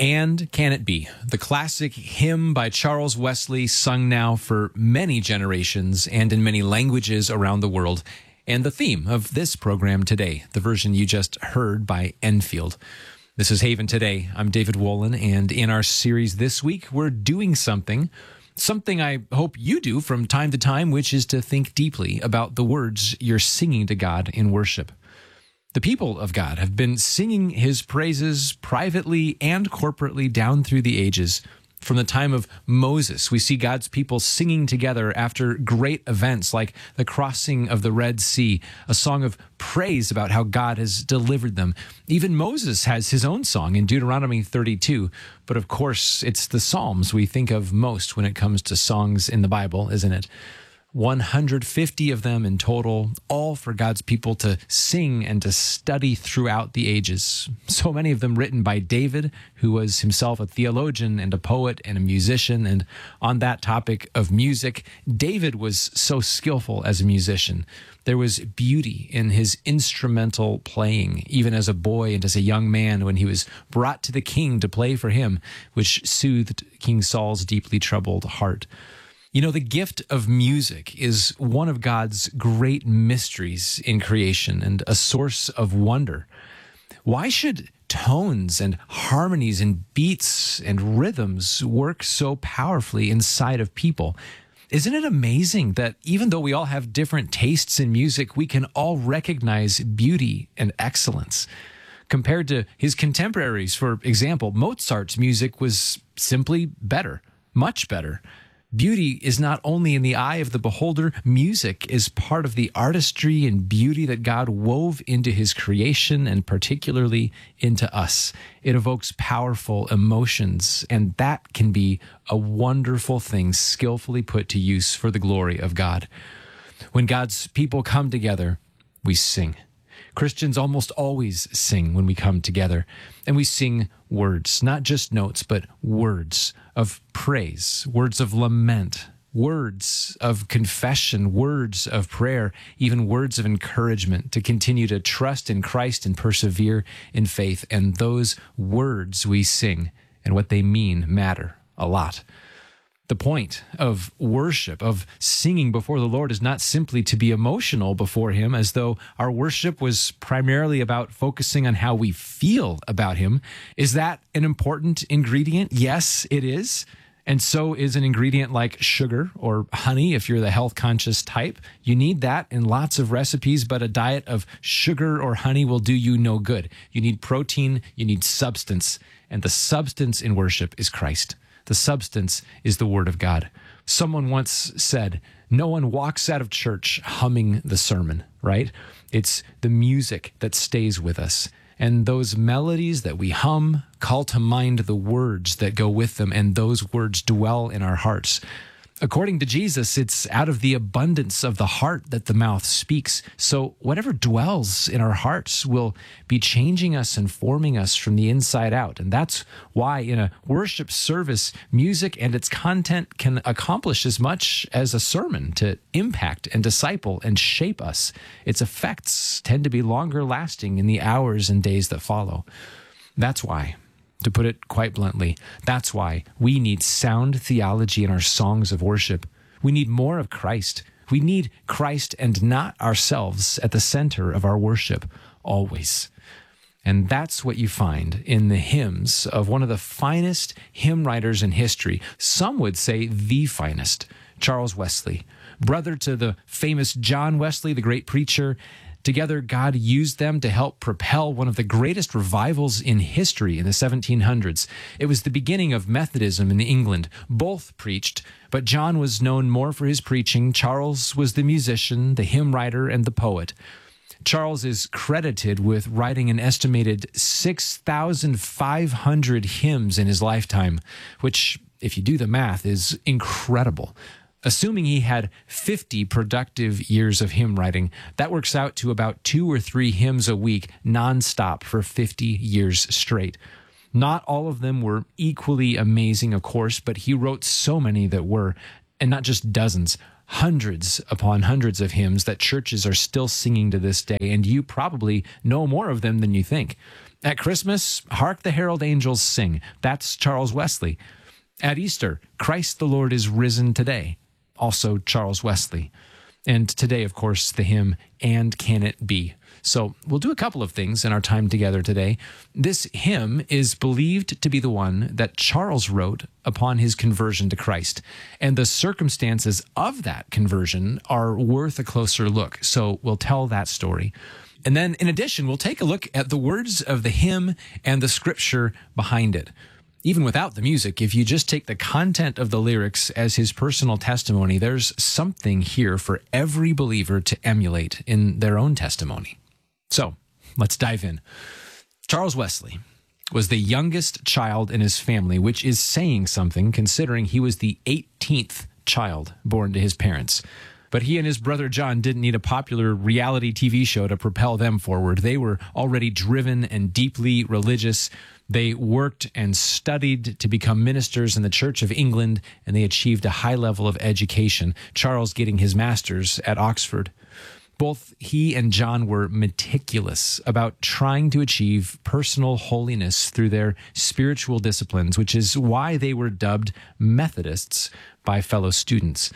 And Can It Be? The classic hymn by Charles Wesley, sung now for many generations and in many languages around the world, and the theme of this program today, the version you just heard by Enfield. This is Haven Today. I'm David Wolin, and in our series this week, we're doing something I hope you do from time to time, which is to think deeply about the words you're singing to God in worship. The people of God have been singing his praises privately and corporately down through the ages. From the time of Moses, we see God's people singing together after great events like the crossing of the Red Sea, a song of praise about how God has delivered them. Even Moses has his own song in Deuteronomy 32, but of course, it's the Psalms we think of most when it comes to songs in the Bible, isn't it? 150 of them in total, all for God's people to sing and to study throughout the ages. So many of them written by David, who was himself a theologian and a poet and a musician. And on that topic of music, David was so skillful as a musician. There was beauty in his instrumental playing, even as a boy and as a young man when he was brought to the king to play for him, which soothed King Saul's deeply troubled heart. You know, the gift of music is one of God's great mysteries in creation and a source of wonder. Why should tones and harmonies and beats and rhythms work so powerfully inside of people? Isn't it amazing that even though we all have different tastes in music, we can all recognize beauty and excellence? Compared to his contemporaries, for example, Mozart's music was simply better, much better. Beauty is not only in the eye of the beholder, music is part of the artistry and beauty that God wove into his creation and particularly into us. It evokes powerful emotions, and that can be a wonderful thing skillfully put to use for the glory of God. When God's people come together, we sing. Christians almost always sing when we come together, and we sing words, not just notes, but words of praise, words of lament, words of confession, words of prayer, even words of encouragement to continue to trust in Christ and persevere in faith. And those words we sing and what they mean matter a lot. The point of worship, of singing before the Lord, is not simply to be emotional before him, as though our worship was primarily about focusing on how we feel about him. Is that an important ingredient? Yes, it is. And so is an ingredient like sugar or honey, if you're the health-conscious type. You need that in lots of recipes, but a diet of sugar or honey will do you no good. You need protein, you need substance, and the substance in worship is Christ. The substance is the Word of God. Someone once said, no one walks out of church humming the sermon, right? It's the music that stays with us. And those melodies that we hum call to mind the words that go with them, and those words dwell in our hearts. According to Jesus, it's out of the abundance of the heart that the mouth speaks. So whatever dwells in our hearts will be changing us and forming us from the inside out. And that's why in a worship service, music and its content can accomplish as much as a sermon to impact and disciple and shape us. Its effects tend to be longer lasting in the hours and days that follow. That's why, to put it quite bluntly, that's why we need sound theology in our songs of worship. We need more of Christ. We need Christ and not ourselves at the center of our worship, always. And that's what you find in the hymns of one of the finest hymn writers in history. Some would say the finest, Charles Wesley. Brother to the famous John Wesley, the great preacher. Together, God used them to help propel one of the greatest revivals in history in the 1700s. It was the beginning of Methodism in England. Both preached, but John was known more for his preaching. Charles was the musician, the hymn writer, and the poet. Charles is credited with writing an estimated 6,500 hymns in his lifetime, which, if you do the math, is incredible. Assuming he had 50 productive years of hymn writing, that works out to about 2 or 3 hymns a week, nonstop for 50 years straight. Not all of them were equally amazing, of course, but he wrote so many that were, and not just dozens, hundreds upon hundreds of hymns that churches are still singing to this day, and you probably know more of them than you think. At Christmas, hark the herald angels sing. That's Charles Wesley. At Easter, Christ the Lord is risen today. Also Charles Wesley. And today, of course, the hymn, And Can It Be? So we'll do a couple of things in our time together today. This hymn is believed to be the one that Charles wrote upon his conversion to Christ. And the circumstances of that conversion are worth a closer look. So we'll tell that story. And then in addition, we'll take a look at the words of the hymn and the scripture behind it. Even without the music, if you just take the content of the lyrics as his personal testimony, there's something here for every believer to emulate in their own testimony. So let's dive in. Charles Wesley was the youngest child in his family, which is saying something considering he was the 18th child born to his parents. But he and his brother John didn't need a popular reality TV show to propel them forward. They were already driven and deeply religious. They worked and studied to become ministers in the Church of England, and they achieved a high level of education, Charles getting his master's at Oxford. Both he and John were meticulous about trying to achieve personal holiness through their spiritual disciplines, which is why they were dubbed Methodists by fellow students.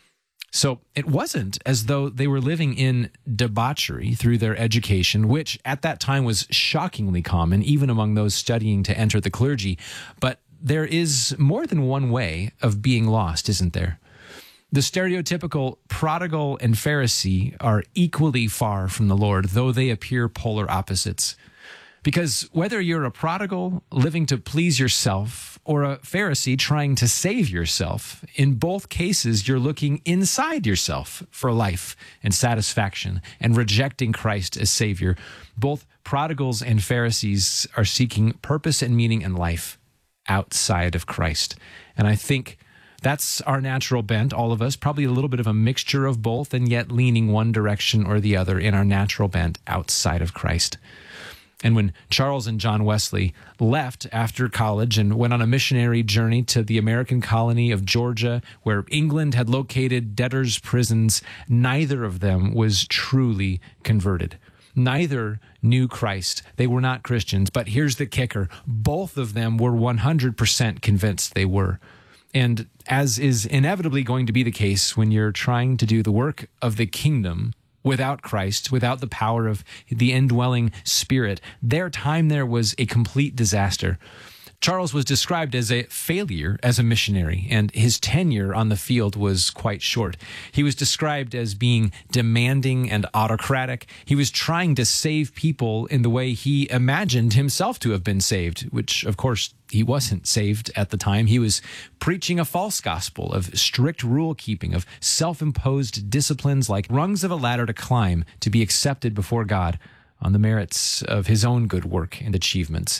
So it wasn't as though they were living in debauchery through their education, which at that time was shockingly common, even among those studying to enter the clergy. But there is more than one way of being lost, isn't there? The stereotypical prodigal and Pharisee are equally far from the Lord, though they appear polar opposites. Because whether you're a prodigal living to please yourself or a Pharisee trying to save yourself, in both cases, you're looking inside yourself for life and satisfaction and rejecting Christ as Savior. Both prodigals and Pharisees are seeking purpose and meaning in life outside of Christ. And I think that's our natural bent, all of us, probably a little bit of a mixture of both and yet leaning one direction or the other in our natural bent outside of Christ. And when Charles and John Wesley left after college and went on a missionary journey to the American colony of Georgia, where England had located debtors' prisons, neither of them was truly converted. Neither knew Christ. They were not Christians. But here's the kicker. Both of them were 100% convinced they were. And as is inevitably going to be the case when you're trying to do the work of the kingdom without Christ, without the power of the indwelling Spirit, their time there was a complete disaster. Charles was described as a failure as a missionary, and his tenure on the field was quite short. He was described as being demanding and autocratic. He was trying to save people in the way he imagined himself to have been saved, which, of course, he wasn't saved at the time. He was preaching a false gospel of strict rule keeping, of self-imposed disciplines like rungs of a ladder to climb to be accepted before God on the merits of his own good work and achievements.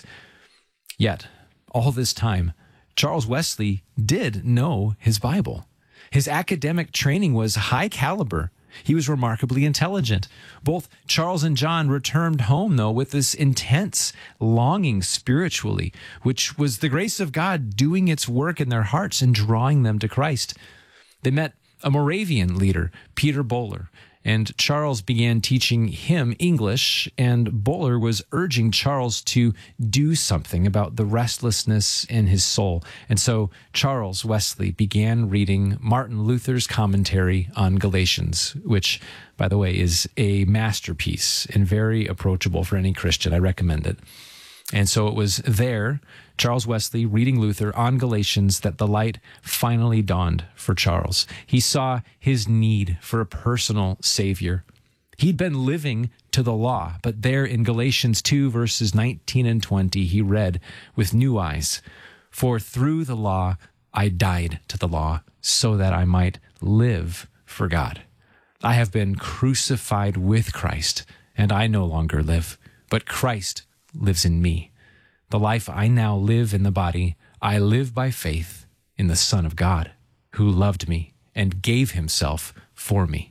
Yet, all this time, Charles Wesley did know his Bible. His academic training was high caliber. He was remarkably intelligent. Both Charles and John returned home, though, with this intense longing spiritually, which was the grace of God doing its work in their hearts and drawing them to Christ. They met a Moravian leader, Peter Böhler, and Charles began teaching him English, and Böhler was urging Charles to do something about the restlessness in his soul. And so Charles Wesley began reading Martin Luther's commentary on Galatians, which, by the way, is a masterpiece and very approachable for any Christian. I recommend it. And so it was there, Charles Wesley reading Luther on Galatians, that the light finally dawned for Charles. He saw his need for a personal Savior. He'd been living to the law, but there in Galatians 2, verses 19 and 20, he read with new eyes, "For through the law I died to the law, so that I might live for God. I have been crucified with Christ, and I no longer live, but Christ lives in me. The life I now live in the body, I live by faith in the Son of God, who loved me and gave himself for me."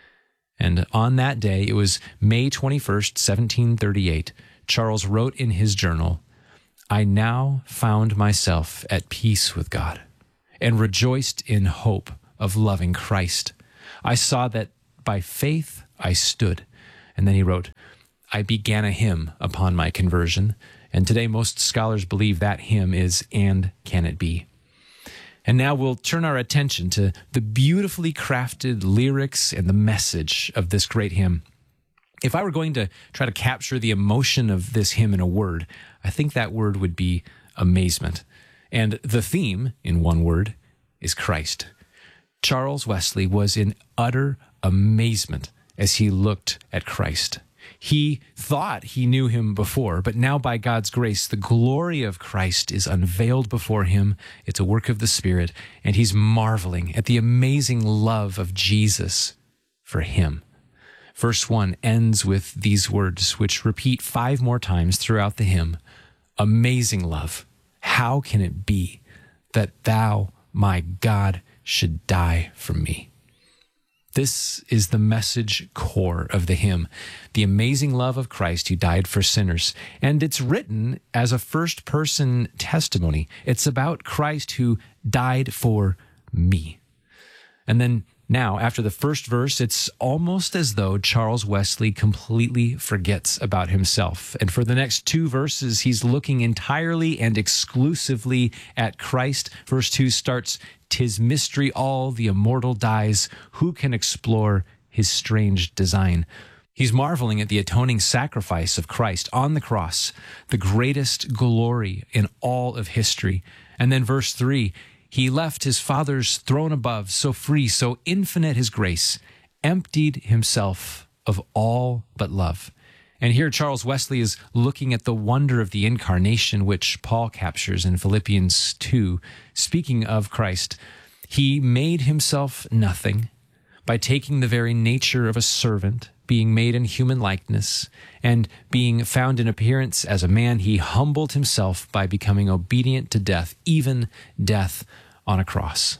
And on that day, it was May 21st, 1738, Charles wrote in his journal, "I now found myself at peace with God and rejoiced in hope of loving Christ. I saw that by faith I stood." And then he wrote, I began a hymn upon my conversion. And today most scholars believe that hymn is And Can It Be? And now we'll turn our attention to the beautifully crafted lyrics and the message of this great hymn. If I were going to try to capture the emotion of this hymn in a word, I think that word would be amazement. And the theme, in one word, is Christ. Charles Wesley was in utter amazement as he looked at Christ. He thought he knew him before, but now by God's grace, the glory of Christ is unveiled before him. It's a work of the Spirit, and he's marveling at the amazing love of Jesus for him. Verse 1 ends with these words, which repeat 5 more times throughout the hymn. Amazing love, how can it be that thou, my God, should die for me? This is the message core of the hymn, the amazing love of Christ who died for sinners. And it's written as a first-person testimony. It's about Christ who died for me. And then now, after the first verse, it's almost as though Charles Wesley completely forgets about himself. And for the next 2 verses, he's looking entirely and exclusively at Christ. Verse 2 starts, "'Tis mystery all, the immortal dies. Who can explore his strange design?" He's marveling at the atoning sacrifice of Christ on the cross, the greatest glory in all of history. And then verse 3, "He left his Father's throne above, so free, so infinite his grace, emptied himself of all but love." And here Charles Wesley is looking at the wonder of the incarnation, which Paul captures in Philippians 2. Speaking of Christ, he made himself nothing by taking the very nature of a servant, being made in human likeness, and being found in appearance as a man, he humbled himself by becoming obedient to death, even death on a cross.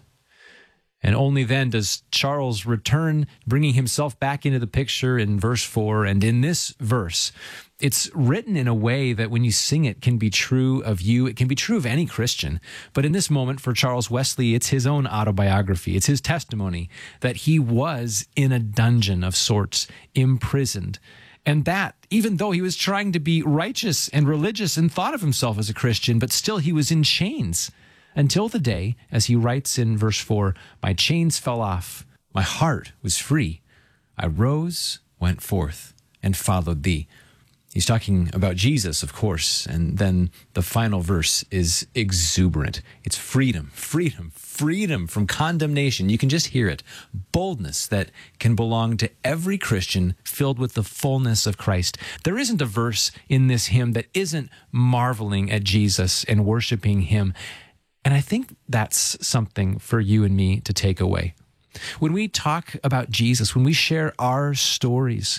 And only then does Charles return, bringing himself back into the picture in verse 4. And in this verse, it's written in a way that when you sing it can be true of you. It can be true of any Christian. But in this moment for Charles Wesley, it's his own autobiography. It's his testimony that he was in a dungeon of sorts, imprisoned. And that, even though he was trying to be righteous and religious and thought of himself as a Christian, but still he was in chains. Until the day, as he writes in verse 4, "My chains fell off, my heart was free. I rose, went forth, and followed thee." He's talking about Jesus, of course, and then the final verse is exuberant. It's freedom, freedom, freedom from condemnation. You can just hear it. Boldness that can belong to every Christian filled with the fullness of Christ. There isn't a verse in this hymn that isn't marveling at Jesus and worshiping him. And I think that's something for you and me to take away. When we talk about Jesus, when we share our stories,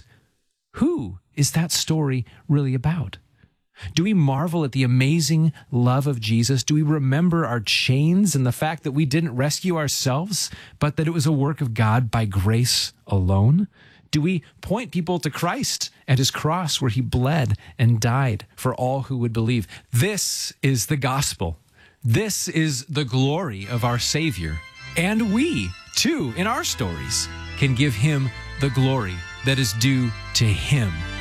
who is that story really about? Do we marvel at the amazing love of Jesus? Do we remember our chains and the fact that we didn't rescue ourselves, but that it was a work of God by grace alone? Do we point people to Christ at his cross where he bled and died for all who would believe? This is the gospel. This is the glory of our Savior. And we, too, in our stories, can give him the glory that is due to him.